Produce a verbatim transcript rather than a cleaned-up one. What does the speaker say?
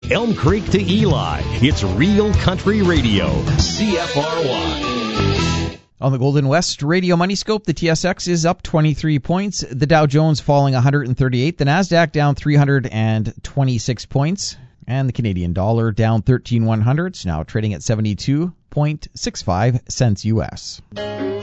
Elm Creek to Eli. It's Real Country Radio, C F R Y. On the Golden West Radio Money Scope, the T S X is up twenty-three points. The Dow Jones falling one hundred thirty-eight. The NASDAQ down three hundred twenty-six points. And the Canadian dollar down thirteen one hundredths, now trading at seventy-two point six five cents U S.